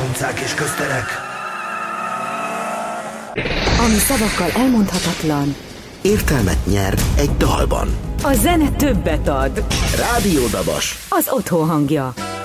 utcák és közterek. Ami szavakkal elmondhatatlan, Értelmet nyer egy dalban. a zene többet ad. Rádió Dabas. Az otthon hangja.